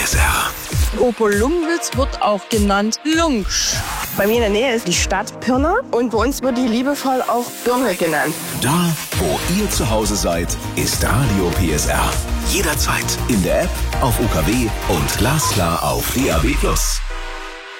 PSR. Oberlungwitz wird auch genannt Lungsch. Bei mir in der Nähe ist die Stadt Pirna und bei uns wird die liebevoll auch Birne genannt. Da, wo ihr zu Hause seid, ist Radio PSR. Jederzeit in der App, auf UKW und glasklar auf DAB+.